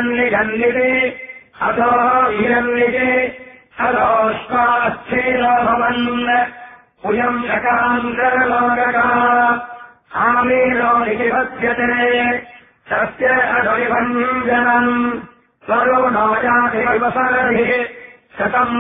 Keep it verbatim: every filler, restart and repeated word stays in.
इरन्निजन्निति अथो इरन्निजे अथोष्पास्थेनो भवन् उयम् शकान्तरलोकका आमीनो इति कथ्यते तस्य अधोविभञ्जनम् स्वरो नो जाति विवसर्भिः शतम्